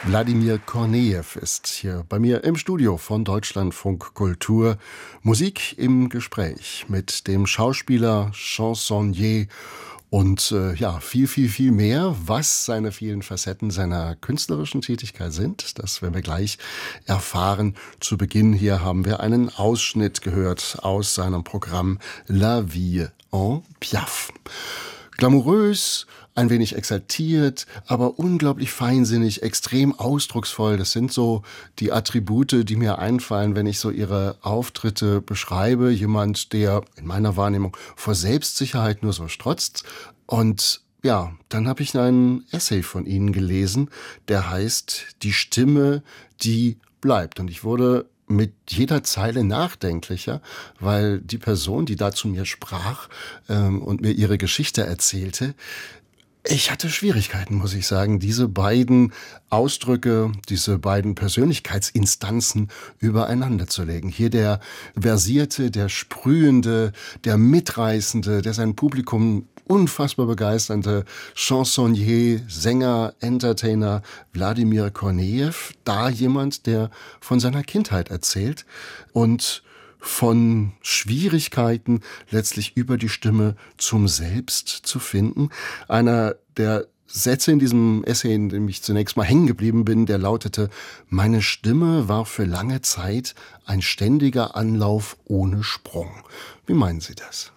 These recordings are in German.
Wladimir Kornejew ist hier bei mir im Studio von Deutschlandfunk Kultur. Musik im Gespräch mit dem Schauspieler, Chansonnier und viel mehr, was seine vielen Facetten seiner künstlerischen Tätigkeit sind. Das werden wir gleich erfahren. Zu Beginn hier haben wir einen Ausschnitt gehört aus seinem Programm La Vie en Piaf. Glamourös, ein wenig exaltiert, aber unglaublich feinsinnig, extrem ausdrucksvoll. Das sind so die Attribute, die mir einfallen, wenn ich so ihre Auftritte beschreibe. Jemand, der in meiner Wahrnehmung vor Selbstsicherheit nur so strotzt. Und ja, dann habe ich einen Essay von Ihnen gelesen, der heißt Die Stimme, die bleibt. Und ich wurde mit jeder Zeile nachdenklicher, weil die Person, die da zu mir sprach und mir ihre Geschichte erzählte, ich hatte Schwierigkeiten, muss ich sagen, diese beiden Ausdrücke, diese beiden Persönlichkeitsinstanzen übereinander zu legen. Hier der versierte, der sprühende, der mitreißende, der sein Publikum unfassbar begeisternde Chansonnier, Sänger, Entertainer Wladimir Kornejew. Da jemand, der von seiner Kindheit erzählt und von Schwierigkeiten letztlich über die Stimme zum Selbst zu finden. Einer der Sätze in diesem Essay, in dem ich zunächst mal hängen geblieben bin, der lautete: Meine Stimme war für lange Zeit ein ständiger Anlauf ohne Sprung. Wie meinen Sie das?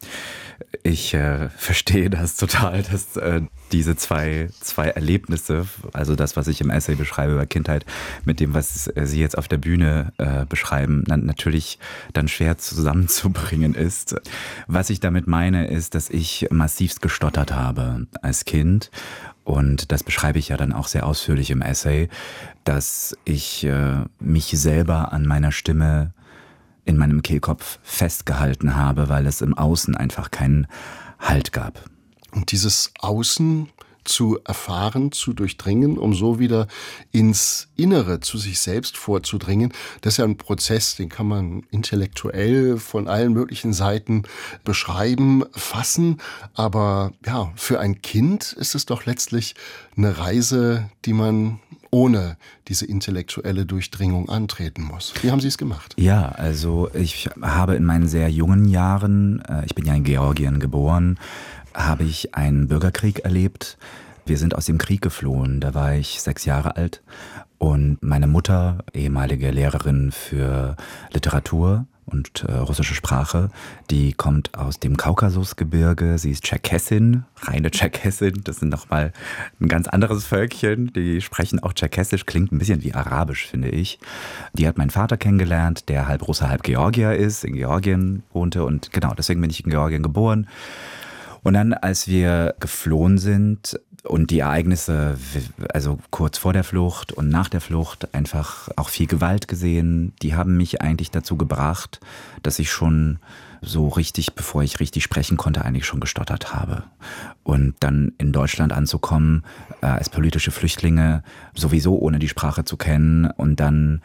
Ich verstehe das total, dass diese zwei Erlebnisse, also das, was ich im Essay beschreibe über Kindheit, mit dem, was Sie jetzt auf der Bühne beschreiben, natürlich dann schwer zusammenzubringen ist. Was ich damit meine, ist, dass ich massivst gestottert habe als Kind. Und das beschreibe ich ja dann auch sehr ausführlich im Essay, dass ich mich selber an meiner Stimme in meinem Kehlkopf festgehalten habe, weil es im Außen einfach keinen Halt gab. Und dieses Außen zu erfahren, zu durchdringen, um so wieder ins Innere zu sich selbst vorzudringen, das ist ja ein Prozess, den kann man intellektuell von allen möglichen Seiten beschreiben, fassen. Aber ja, für ein Kind ist es doch letztlich eine Reise, die man ohne diese intellektuelle Durchdringung antreten muss. Wie haben Sie es gemacht? Ja, also ich habe in meinen sehr jungen Jahren, ich bin ja in Georgien geboren, habe ich einen Bürgerkrieg erlebt. Wir sind aus dem Krieg geflohen, da war ich 6 Jahre alt. Und meine Mutter, ehemalige Lehrerin für Literatur und russische Sprache, die kommt aus dem Kaukasusgebirge. Sie ist Tscherkessin, reine Tscherkessin. Das sind nochmal ein ganz anderes Völkchen. Die sprechen auch Tscherkessisch, klingt ein bisschen wie Arabisch, finde ich. Die hat meinen Vater kennengelernt, der halb Russe, halb Georgier ist, in Georgien wohnte. Und genau, deswegen bin ich in Georgien geboren. Und dann, als wir geflohen sind und die Ereignisse, also kurz vor der Flucht und nach der Flucht, einfach auch viel Gewalt gesehen, die haben mich eigentlich dazu gebracht, dass ich schon so richtig, bevor ich richtig sprechen konnte, eigentlich schon gestottert habe. Und dann in Deutschland anzukommen, als politische Flüchtlinge, sowieso ohne die Sprache zu kennen. Und dann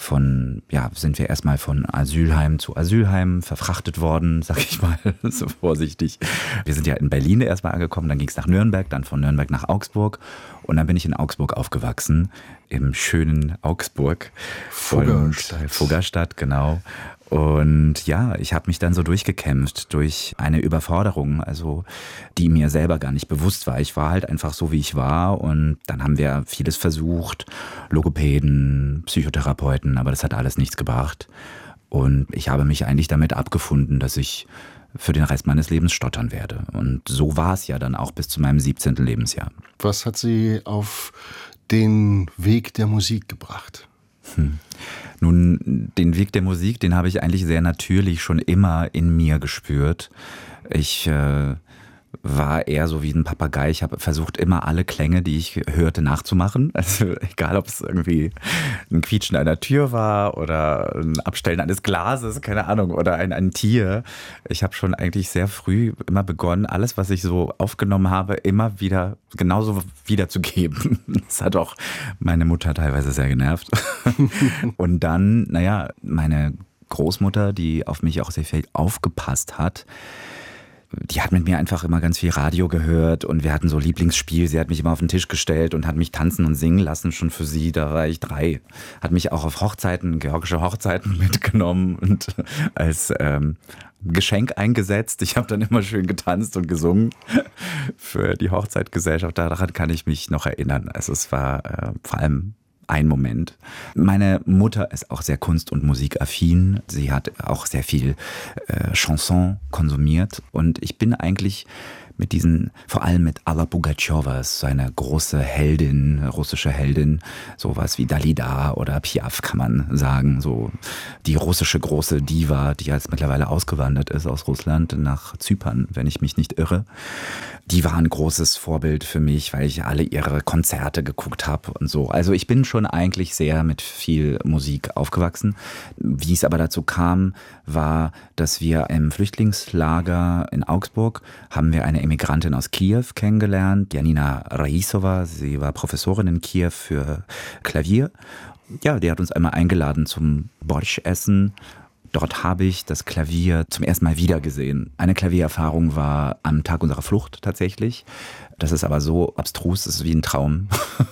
sind wir erstmal von Asylheim zu Asylheim verfrachtet worden, sag ich mal, so vorsichtig. Wir sind ja in Berlin erstmal angekommen, dann ging es nach Nürnberg, dann von Nürnberg nach Augsburg. Und dann bin ich in Augsburg aufgewachsen, im schönen Augsburg. Fuggerstadt, genau. Und ja, ich habe mich dann so durchgekämpft durch eine Überforderung, also die mir selber gar nicht bewusst war. Ich war halt einfach so, wie ich war, und dann haben wir vieles versucht, Logopäden, Psychotherapeuten, aber das hat alles nichts gebracht. Und ich habe mich eigentlich damit abgefunden, dass ich für den Rest meines Lebens stottern werde. Und so war es ja dann auch bis zu meinem 17. Lebensjahr. Was hat Sie auf den Weg der Musik gebracht? Nun, den Weg der Musik, den habe ich eigentlich sehr natürlich schon immer in mir gespürt. Ich war eher so wie ein Papagei. Ich habe versucht, immer alle Klänge, die ich hörte, nachzumachen. Also egal, ob es irgendwie ein Quietschen einer Tür war oder ein Abstellen eines Glases, keine Ahnung, oder ein Tier. Ich habe schon eigentlich sehr früh immer begonnen, alles, was ich so aufgenommen habe, immer wieder genauso wiederzugeben. Das hat auch meine Mutter teilweise sehr genervt. Und dann, meine Großmutter, die auf mich auch sehr viel aufgepasst hat, die hat mit mir einfach immer ganz viel Radio gehört und wir hatten so Lieblingsspiel. Sie hat mich immer auf den Tisch gestellt und hat mich tanzen und singen lassen, schon für sie, da war ich 3. Hat mich auch auf Hochzeiten, georgische Hochzeiten mitgenommen und als Geschenk eingesetzt. Ich habe dann immer schön getanzt und gesungen für die Hochzeitgesellschaft. Daran kann ich mich noch erinnern. Also es war vor allem ein Moment. Meine Mutter ist auch sehr kunst- und musikaffin. Sie hat auch sehr viel Chanson konsumiert. Und ich bin eigentlich mit vor allem mit Alla Pugatschowa, so eine große Heldin, russische Heldin, sowas wie Dalida oder Piaf kann man sagen, so die russische große Diva, die jetzt mittlerweile ausgewandert ist aus Russland nach Zypern, wenn ich mich nicht irre. Die war ein großes Vorbild für mich, weil ich alle ihre Konzerte geguckt habe und so. Also ich bin schon eigentlich sehr mit viel Musik aufgewachsen. Wie es aber dazu kam, war, dass wir im Flüchtlingslager in Augsburg haben wir eine Emigrantin aus Kiew kennengelernt, Janina Raisova. Sie war Professorin in Kiew für Klavier. Ja, die hat uns einmal eingeladen zum Borschessen. Dort habe ich das Klavier zum ersten Mal wiedergesehen. Eine Klaviererfahrung war am Tag unserer Flucht tatsächlich. Das ist aber so abstrus, das ist wie ein Traum.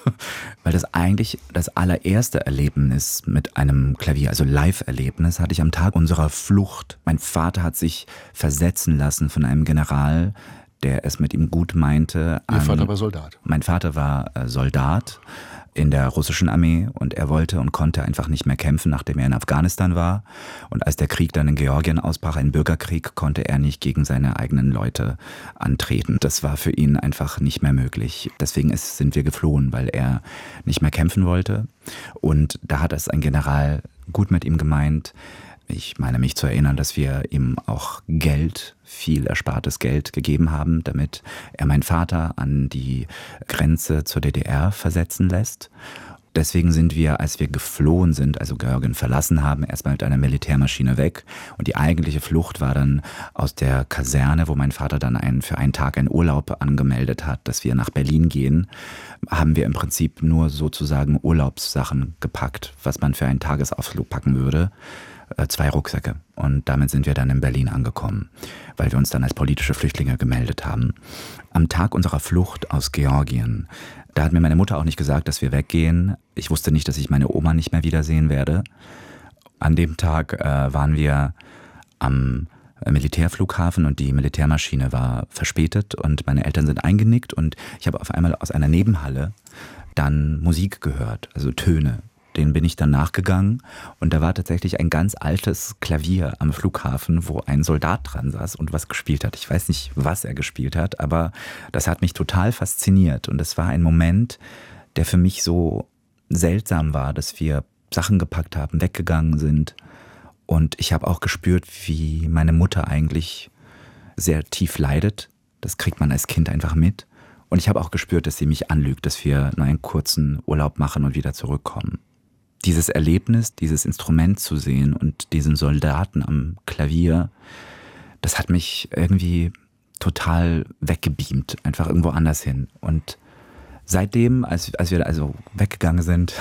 Weil das eigentlich das allererste Erlebnis mit einem Klavier, also Live-Erlebnis, hatte ich am Tag unserer Flucht. Mein Vater hat sich versetzen lassen von einem General, der es mit ihm gut meinte. Ihr Vater war Soldat? Mein Vater war Soldat in der russischen Armee und er wollte und konnte einfach nicht mehr kämpfen, nachdem er in Afghanistan war. Und als der Krieg dann in Georgien ausbrach, ein Bürgerkrieg, konnte er nicht gegen seine eigenen Leute antreten. Das war für ihn einfach nicht mehr möglich. Deswegen sind wir geflohen, weil er nicht mehr kämpfen wollte. Und da hat es ein General gut mit ihm gemeint. Ich meine mich zu erinnern, dass wir ihm auch Geld, viel erspartes Geld gegeben haben, damit er meinen Vater an die Grenze zur DDR versetzen lässt. Deswegen sind wir, als wir geflohen sind, also Georgien verlassen haben, erstmal mit einer Militärmaschine weg. Und die eigentliche Flucht war dann aus der Kaserne, wo mein Vater dann für einen Tag einen Urlaub angemeldet hat, dass wir nach Berlin gehen, haben wir im Prinzip nur sozusagen Urlaubssachen gepackt, was man für einen Tagesausflug packen würde. 2 Rucksäcke. Und damit sind wir dann in Berlin angekommen, weil wir uns dann als politische Flüchtlinge gemeldet haben. Am Tag unserer Flucht aus Georgien, da hat mir meine Mutter auch nicht gesagt, dass wir weggehen. Ich wusste nicht, dass ich meine Oma nicht mehr wiedersehen werde. An dem Tag waren wir am Militärflughafen und die Militärmaschine war verspätet und meine Eltern sind eingenickt und ich habe auf einmal aus einer Nebenhalle dann Musik gehört, also Töne. Den bin ich dann nachgegangen und da war tatsächlich ein ganz altes Klavier am Flughafen, wo ein Soldat dran saß und was gespielt hat. Ich weiß nicht, was er gespielt hat, aber das hat mich total fasziniert und es war ein Moment, der für mich so seltsam war, dass wir Sachen gepackt haben, weggegangen sind und ich habe auch gespürt, wie meine Mutter eigentlich sehr tief leidet. Das kriegt man als Kind einfach mit. Und ich habe auch gespürt, dass sie mich anlügt, dass wir nur einen kurzen Urlaub machen und wieder zurückkommen. Dieses Erlebnis, dieses Instrument zu sehen und diesen Soldaten am Klavier, das hat mich irgendwie total weggebeamt, einfach irgendwo anders hin. Und seitdem, als wir also weggegangen sind,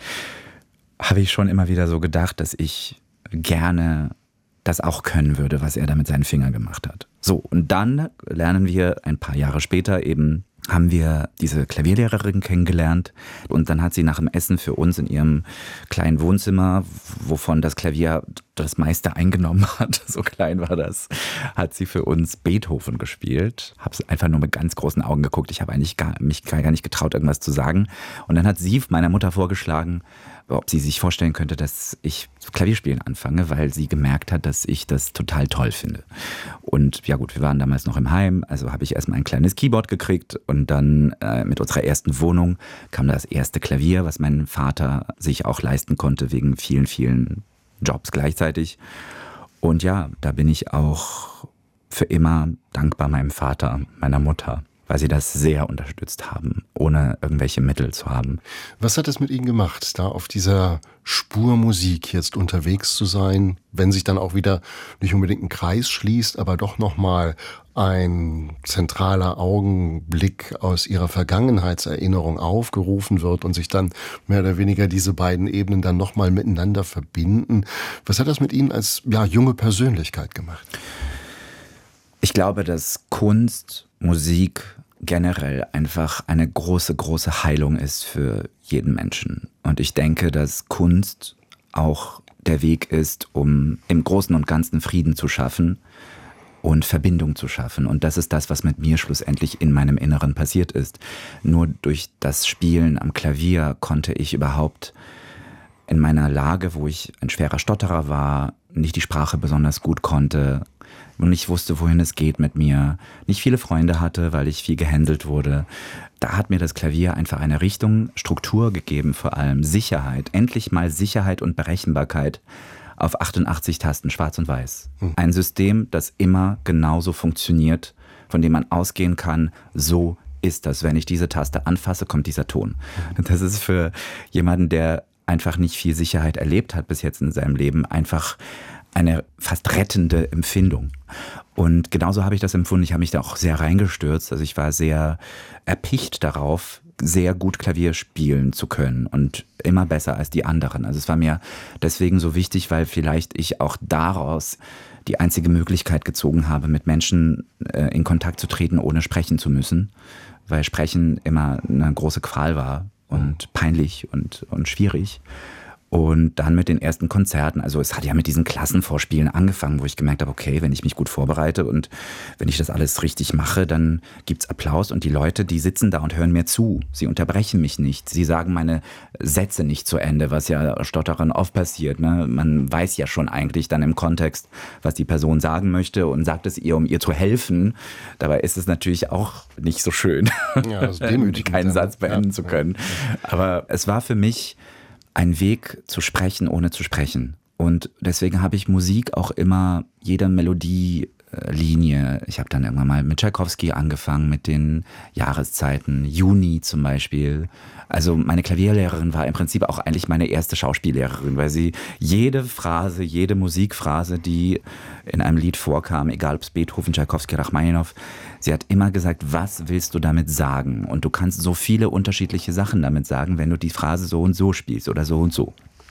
habe ich schon immer wieder so gedacht, dass ich gerne das auch können würde, was er da mit seinen Fingern gemacht hat. So, und dann lernen wir ein paar Jahre später eben, haben wir diese Klavierlehrerin kennengelernt und dann hat sie nach dem Essen für uns in ihrem kleinen Wohnzimmer, wovon das Klavier das meiste eingenommen hat, so klein war das, hat sie für uns Beethoven gespielt. Habe einfach nur mit ganz großen Augen geguckt. Ich habe eigentlich mich gar nicht getraut, irgendwas zu sagen. Und dann hat sie meiner Mutter vorgeschlagen, ob sie sich vorstellen könnte, dass ich Klavierspielen anfange, weil sie gemerkt hat, dass ich das total toll finde. Und ja gut, wir waren damals noch im Heim, also habe ich erstmal ein kleines Keyboard gekriegt und dann mit unserer ersten Wohnung kam das erste Klavier, was mein Vater sich auch leisten konnte wegen vielen, vielen Jobs gleichzeitig. Und ja, da bin ich auch für immer dankbar meinem Vater, meiner Mutter, weil sie das sehr unterstützt haben, ohne irgendwelche Mittel zu haben. Was hat es mit Ihnen gemacht, da auf dieser Spur Musik jetzt unterwegs zu sein, wenn sich dann auch wieder nicht unbedingt ein Kreis schließt, aber doch nochmal ein zentraler Augenblick aus Ihrer Vergangenheitserinnerung aufgerufen wird und sich dann mehr oder weniger diese beiden Ebenen dann nochmal miteinander verbinden? Was hat das mit Ihnen als junge Persönlichkeit gemacht? Ich glaube, dass Kunst, Musik generell einfach eine große, große Heilung ist für jeden Menschen. Und ich denke, dass Kunst auch der Weg ist, um im Großen und Ganzen Frieden zu schaffen und Verbindung zu schaffen. Und das ist das, was mit mir schlussendlich in meinem Inneren passiert ist. Nur durch das Spielen am Klavier konnte ich überhaupt in meiner Lage, wo ich ein schwerer Stotterer war, nicht die Sprache besonders gut konnte und nicht wusste, wohin es geht mit mir, nicht viele Freunde hatte, weil ich viel gehändelt wurde. Da hat mir das Klavier einfach eine Richtung, Struktur gegeben, vor allem Sicherheit. Endlich mal Sicherheit und Berechenbarkeit auf 88 Tasten, schwarz und weiß. Ein System, das immer genauso funktioniert, von dem man ausgehen kann, so ist das. Wenn ich diese Taste anfasse, kommt dieser Ton. Das ist für jemanden, der einfach nicht viel Sicherheit erlebt hat bis jetzt in seinem Leben, einfach eine fast rettende Empfindung. Und genauso habe ich das empfunden. Ich habe mich da auch sehr reingestürzt. Also ich war sehr erpicht darauf, sehr gut Klavier spielen zu können und immer besser als die anderen. Also es war mir deswegen so wichtig, weil vielleicht ich auch daraus die einzige Möglichkeit gezogen habe, mit Menschen in Kontakt zu treten, ohne sprechen zu müssen, weil Sprechen immer eine große Qual war und peinlich und schwierig. Und dann mit den ersten Konzerten, also es hat ja mit diesen Klassenvorspielen angefangen, wo ich gemerkt habe, okay, wenn ich mich gut vorbereite und wenn ich das alles richtig mache, dann gibt's Applaus und die Leute, die sitzen da und hören mir zu. Sie unterbrechen mich nicht, sie sagen meine Sätze nicht zu Ende, was ja Stotterern oft passiert. Ne? Man weiß ja schon eigentlich dann im Kontext, was die Person sagen möchte und sagt es ihr, um ihr zu helfen. Dabei ist es natürlich auch nicht so schön, ja, keinen Satz beenden zu können. Aber es war für mich ein Weg zu sprechen, ohne zu sprechen. Und deswegen habe ich Musik auch immer, jede Melodielinie. Ich habe dann irgendwann mal mit Tschaikowski angefangen, mit den Jahreszeiten, Juni zum Beispiel. Also meine Klavierlehrerin war im Prinzip auch eigentlich meine erste Schauspiellehrerin, weil sie jede Phrase, jede Musikphrase, die in einem Lied vorkam, egal ob es Beethoven, Tschaikowski, Rachmaninow, sie hat immer gesagt, was willst du damit sagen? Und du kannst so viele unterschiedliche Sachen damit sagen, wenn du die Phrase so und so spielst oder so und so.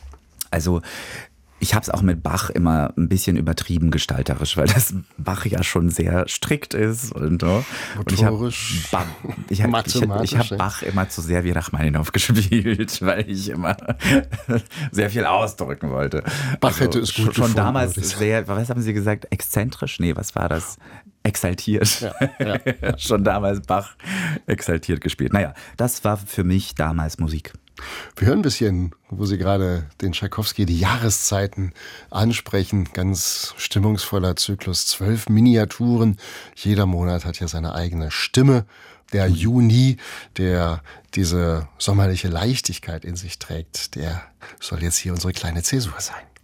Also ich habe es auch mit Bach immer ein bisschen übertrieben gestalterisch, weil das Bach ja schon sehr strikt ist. Und motorisch, ich hab Bach immer zu sehr wie Rachmaninow gespielt, weil ich immer sehr viel ausdrücken wollte. Bach hätte es gut schon damals sehr, was haben Sie gesagt, exzentrisch? Nee, was war das? Exaltiert. Ja. Schon damals Bach exaltiert gespielt. Naja, das war für mich damals Musik. Wir hören ein bisschen, wo Sie gerade den Tschaikowski, die Jahreszeiten ansprechen. Ganz stimmungsvoller Zyklus, 12 Miniaturen. Jeder Monat hat ja seine eigene Stimme. Der Juni, der diese sommerliche Leichtigkeit in sich trägt, der soll jetzt hier unsere kleine Zäsur sein.